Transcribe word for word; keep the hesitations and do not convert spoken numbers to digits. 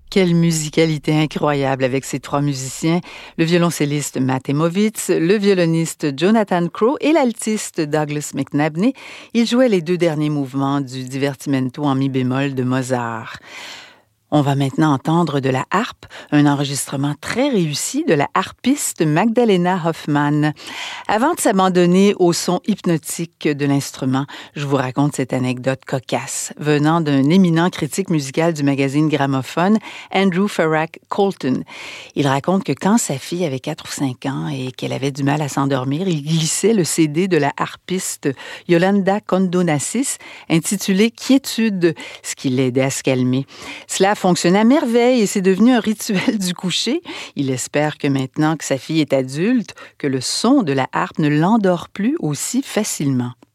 Quelle musicalité incroyable avec ces trois musiciens, le violoncelliste Matt Emovitz, le violoniste Jonathan Crowe et l'altiste Douglas McNabney. Ils jouaient les deux derniers mouvements du Divertimento en mi bémol de Mozart. On va maintenant entendre de la harpe, un enregistrement très réussi de la harpiste Magdalena Hoffmann. Avant de s'abandonner au son hypnotique de l'instrument, je vous raconte cette anecdote cocasse venant d'un éminent critique musical du magazine Gramophone, Andrew Farrak Colton. Il raconte que quand sa fille avait quatre ou cinq ans et qu'elle avait du mal à s'endormir, il glissait le C D de la harpiste Yolanda Condonassis intitulé « Quiétude », ce qui l'aidait à se calmer. Cela fonctionne à merveille et c'est devenu un rituel du coucher. Il espère que maintenant que sa fille est adulte, que le son de la harpe ne l'endort plus aussi facilement.